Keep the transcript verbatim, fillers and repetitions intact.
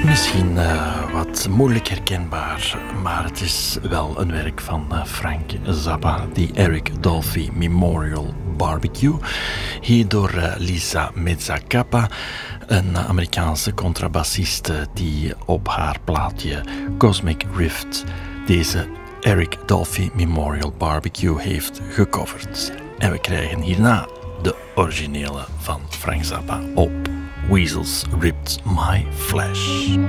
Misschien uh, wat moeilijk herkenbaar, maar het is wel een werk van uh, Frank Zappa, die Eric Dolphy Memorial Barbecue. Hier door uh, Lisa Mezzacappa, een Amerikaanse contrabassiste die op haar plaatje Cosmic Rift deze Eric Dolphy Memorial Barbecue heeft gecoverd. En we krijgen hierna de originele van Frank Zappa op Weasels Ripped My Flesh.